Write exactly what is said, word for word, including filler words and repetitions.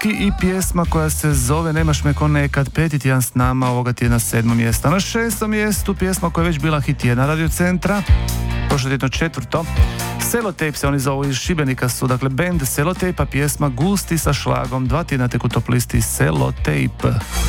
Hrvatski i pjesma koja se zove Nemaš me ko nekad, peti tjedan s nama, ovoga tjedna sedmo mjesta. Na šestom mjestu pjesma koja je već bila hit jedna Radio Centra, prošlo tjedno četvrto. Selotejp se oni zovu, iz Šibenika su, dakle band Selotejp, a pjesma Gusti sa šlagom, dva tjedna tek u top listi Selotejp.